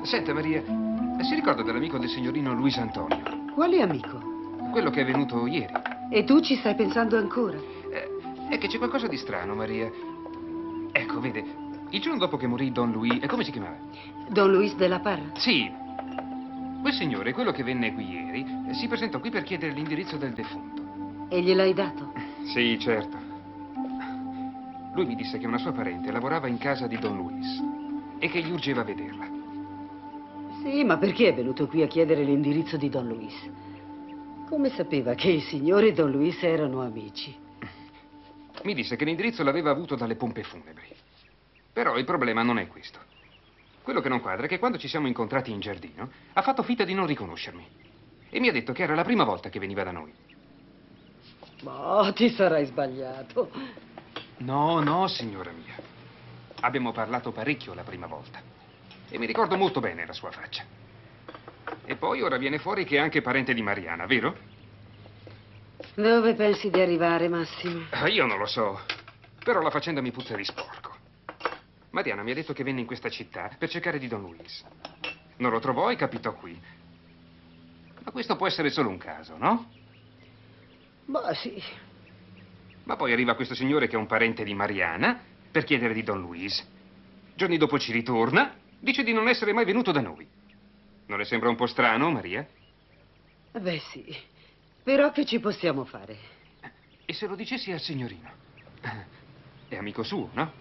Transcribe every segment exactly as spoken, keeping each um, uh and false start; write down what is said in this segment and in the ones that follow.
Senta, Maria, si ricorda dell'amico del signorino Luis Antonio? Quale amico? Quello che è venuto ieri. E tu ci stai pensando ancora? Eh, è che c'è qualcosa di strano, Maria. Ecco, vede, il giorno dopo che morì Don Luis, e come si chiamava? Don Luis de la Parra? Sì. Quel signore, quello che venne qui ieri, si presentò qui per chiedere l'indirizzo del defunto. E gliel'hai dato? Sì, certo. Lui mi disse che una sua parente lavorava in casa di Don Luis e che gli urgeva vederla. Sì, ma perché è venuto qui a chiedere l'indirizzo di Don Luis? Come sapeva che il signore e Don Luis erano amici? Mi disse che l'indirizzo l'aveva avuto dalle pompe funebri. Però il problema non è questo. Quello che non quadra è che quando ci siamo incontrati in giardino ha fatto finta di non riconoscermi. E mi ha detto che era la prima volta che veniva da noi. Oh, ti sarai sbagliato. No, no, signora mia. Abbiamo parlato parecchio la prima volta. E mi ricordo molto bene la sua faccia. E poi ora viene fuori che è anche parente di Mariana, vero? Dove pensi di arrivare, Massimo? Ah, io non lo so. Però la faccenda mi puzza di sporco. Mariana mi ha detto che venne in questa città per cercare di Don Luis. Non lo trovò e capitò qui. Ma questo può essere solo un caso, no? Ma sì. Ma poi arriva questo signore che è un parente di Mariana per chiedere di Don Luis. Giorni dopo ci ritorna, dice di non essere mai venuto da noi. Non le sembra un po' strano, Maria? Beh, sì. Però che ci possiamo fare? E se lo dicessi al signorino? È amico suo, no?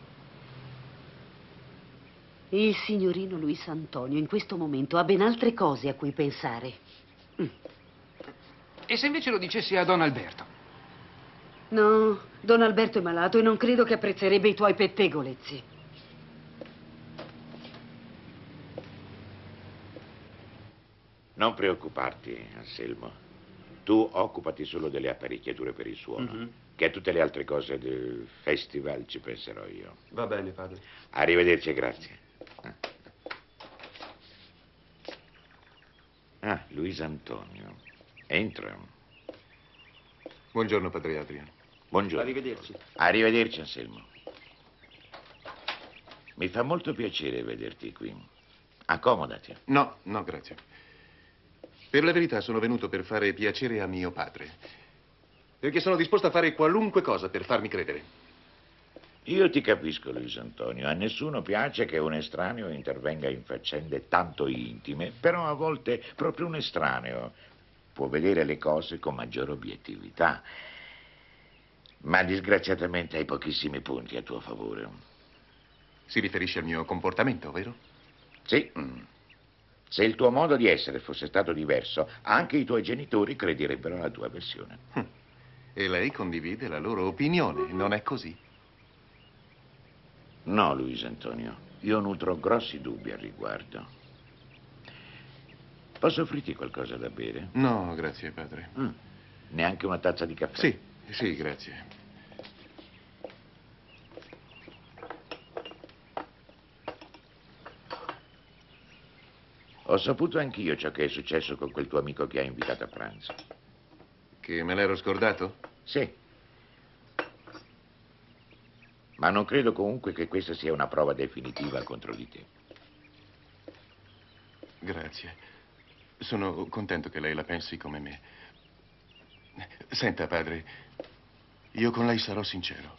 Il signorino Luis Antonio in questo momento ha ben altre cose a cui pensare. Mm. E se invece lo dicessi a Don Alberto? No, Don Alberto è malato e non credo che apprezzerebbe i tuoi pettegolezzi. Non preoccuparti, Anselmo. Tu occupati solo delle apparecchiature per il suono, mm-hmm. che a tutte le altre cose del festival ci penserò io. Va bene, padre. Arrivederci e grazie. Ah, Luis Antonio. Entra. Buongiorno, padre Adriano. Buongiorno. Arrivederci. Arrivederci, Anselmo. Mi fa molto piacere vederti qui. Accomodati. No, no, grazie. Per la verità sono venuto per fare piacere a mio padre. Perché sono disposto a fare qualunque cosa per farmi credere. Io ti capisco, Luis Antonio. A nessuno piace che un estraneo intervenga in faccende tanto intime, però a volte proprio un estraneo può vedere le cose con maggiore obiettività. Ma disgraziatamente hai pochissimi punti a tuo favore. Si riferisce al mio comportamento, vero? Sì. Se il tuo modo di essere fosse stato diverso, anche i tuoi genitori crederebbero alla tua versione. E lei condivide la loro opinione, non è così? No, Luis Antonio. Io nutro grossi dubbi al riguardo. Posso offrirti qualcosa da bere? No, grazie, padre. Mm. Neanche una tazza di caffè? Sì, sì, grazie. Ho saputo anch'io ciò che è successo con quel tuo amico che ha invitato a pranzo. Che me l'ero scordato? Sì. Ma non credo comunque che questa sia una prova definitiva contro di te. Grazie. Sono contento che lei la pensi come me. Senta, padre, io con lei sarò sincero.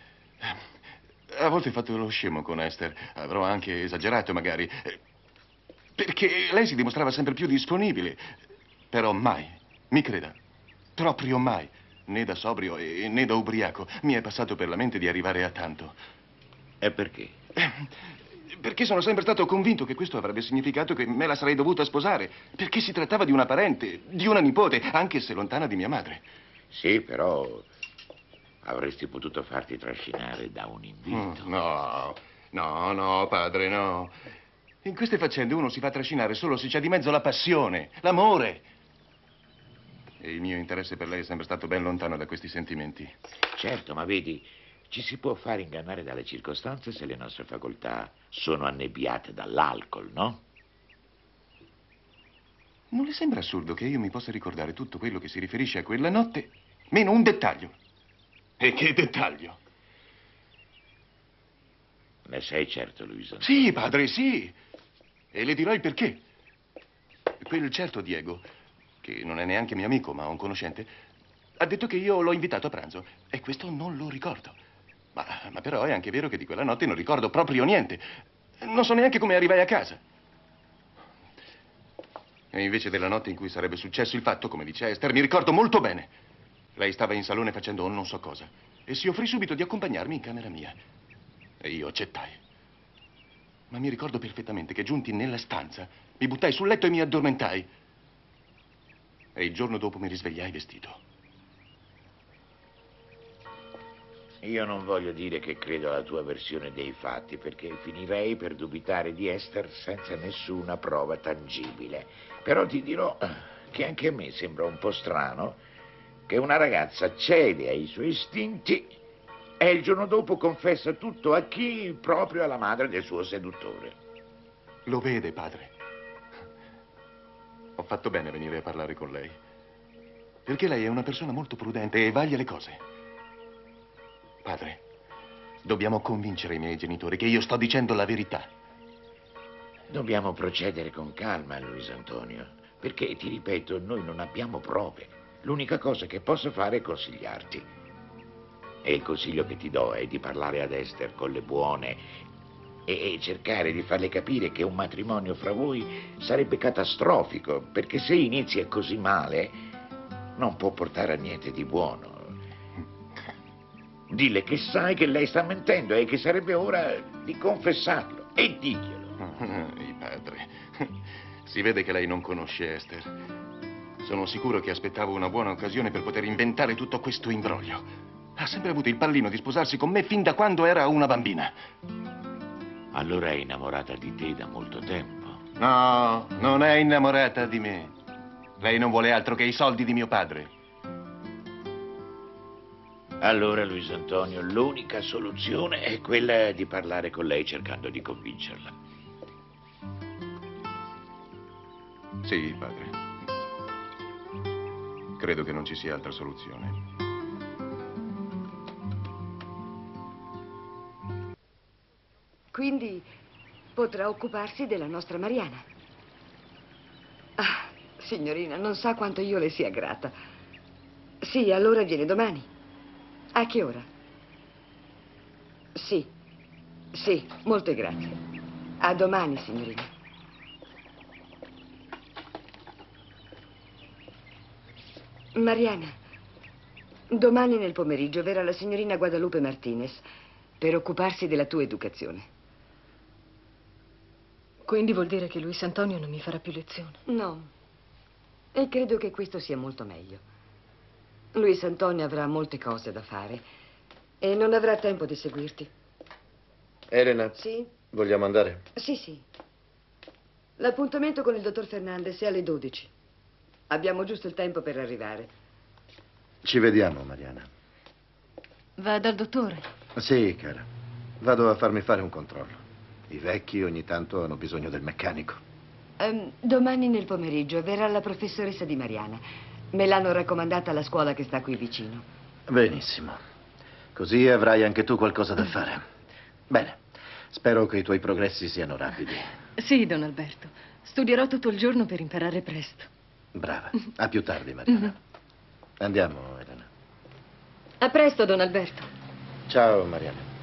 A volte ho fatto lo scemo con Esther. Avrò anche esagerato, magari. Perché lei si dimostrava sempre più disponibile. Però mai, mi creda, proprio mai, né da sobrio e né da ubriaco, mi è passato per la mente di arrivare a tanto. E perché? Perché sono sempre stato convinto che questo avrebbe significato che me la sarei dovuta sposare. Perché si trattava di una parente, di una nipote, anche se lontana di mia madre. Sì, però avresti potuto farti trascinare da un invito. Mm, no, no, no, padre, no. In queste faccende uno si fa trascinare solo se c'è di mezzo la passione, l'amore. E il mio interesse per lei è sempre stato ben lontano da questi sentimenti. Certo, ma vedi, ci si può fare ingannare dalle circostanze se le nostre facoltà sono annebbiate dall'alcol, no? Non le sembra assurdo che io mi possa ricordare tutto quello che si riferisce a quella notte, meno un dettaglio? E che dettaglio? Ne sei certo, Luisa? Sì, padre, sì. e le dirò il perché. Quel certo Diego, che non è neanche mio amico, ma un conoscente, ha detto che io l'ho invitato a pranzo e questo non lo ricordo. Ma, ma però è anche vero che di quella notte non ricordo proprio niente. Non so neanche come arrivai a casa. E invece della notte in cui sarebbe successo il fatto, come dice Esther, mi ricordo molto bene. Lei stava in salone facendo non so cosa e si offrì subito di accompagnarmi in camera mia. E io accettai. Ma mi ricordo perfettamente che giunti nella stanza, mi buttai sul letto e mi addormentai. E il giorno dopo mi risvegliai vestito. Io non voglio dire che credo alla tua versione dei fatti, perché finirei per dubitare di Esther senza nessuna prova tangibile. Però ti dirò che anche a me sembra un po' strano che una ragazza cede ai suoi istinti e il giorno dopo confessa tutto a chi? Proprio alla madre del suo seduttore. Lo vede, padre. Ho fatto bene a venire a parlare con lei. Perché lei è una persona molto prudente e vaglia le cose. Padre, dobbiamo convincere i miei genitori che io sto dicendo la verità. Dobbiamo procedere con calma, Luis Antonio, perché, ti ripeto, noi non abbiamo prove. L'unica cosa che posso fare è consigliarti. E il consiglio che ti do è di parlare ad Esther con le buone e cercare di farle capire che un matrimonio fra voi sarebbe catastrofico, perché se inizia così male non può portare a niente di buono. Dille che sai che lei sta mentendo e che sarebbe ora di confessarlo e diglielo. Il padre. Si vede che lei non conosce Esther. Sono sicuro che aspettavo una buona occasione per poter inventare tutto questo imbroglio. Ha sempre avuto il pallino di sposarsi con me fin da quando era una bambina. Allora è innamorata di te da molto tempo. No, non è innamorata di me. Lei non vuole altro che i soldi di mio padre. Allora, Luis Antonio, l'unica soluzione è quella di parlare con lei cercando di convincerla. Sì, padre. Credo che non ci sia altra soluzione. Quindi potrà occuparsi della nostra Mariana. Ah, signorina, non sa quanto io le sia grata. Sì, allora viene domani. A che ora? Sì, sì, molte grazie. A domani, signorina. Mariana, domani nel pomeriggio verrà la signorina Guadalupe Martinez per occuparsi della tua educazione. Quindi vuol dire che Luis Antonio non mi farà più lezione? No, e credo che questo sia molto meglio. Luis Antonio avrà molte cose da fare e non avrà tempo di seguirti. Elena? Sì? Vogliamo andare? Sì, sì. L'appuntamento con il dottor Fernandez è alle dodici. Abbiamo giusto il tempo per arrivare. Ci vediamo, Mariana. Va dal dottore? Sì, cara. Vado a farmi fare un controllo. I vecchi ogni tanto hanno bisogno del meccanico. Um, domani nel pomeriggio verrà la professoressa di Mariana. Me l'hanno raccomandata alla scuola che sta qui vicino. Benissimo. Così avrai anche tu qualcosa da fare. Bene. Spero che i tuoi progressi siano rapidi. Sì, don Alberto. Studierò tutto il giorno per imparare presto. Brava. A più tardi, Mariana. Andiamo, Elena. A presto, don Alberto. Ciao, Mariana.